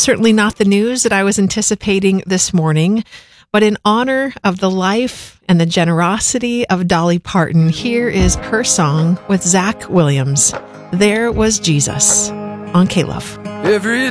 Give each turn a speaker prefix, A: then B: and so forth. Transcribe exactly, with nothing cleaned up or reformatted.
A: certainly not the news that I was anticipating this morning, but in honor of the life and the generosity of Dolly Parton, here is her song with Zach Williams, There Was Jesus, on K-Love.
B: Every